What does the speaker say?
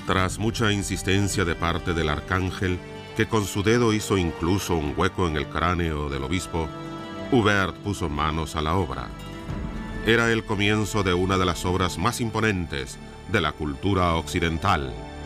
Tras mucha insistencia de parte del arcángel, que con su dedo hizo incluso un hueco en el cráneo del obispo, Hubert puso manos a la obra. Era el comienzo de una de las obras más imponentes de la cultura occidental.